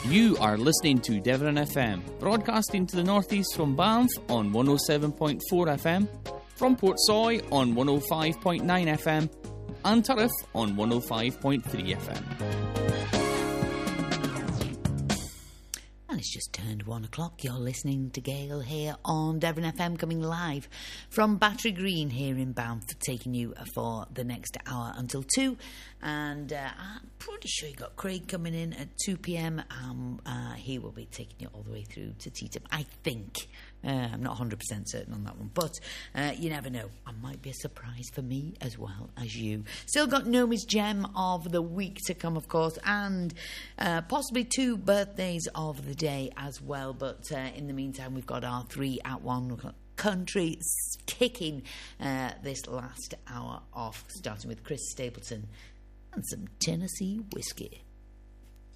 You are listening to Devon FM, broadcasting to the northeast from Banff on 107.4 FM, from Portsoy on 105.9 FM, and Turriff on 105.3 FM. And it's just turned 1 o'clock. You're listening to Gail here on Devon FM, coming live from Battery Green here in Banff, taking you for the next hour until 2. And I'm pretty sure you got Craig coming in at 2 p.m. He will be taking you all the way through to Teetham, I think. I'm not 100% certain on that one, but you never know. I might be a surprise for me as well as you. Still got Nomi's Gem of the week to come, of course, and possibly 2 birthdays of the day as well. But in the meantime, we've got our 3 at 1. We've got country kicking this last hour off, starting with Chris Stapleton and some Tennessee whiskey.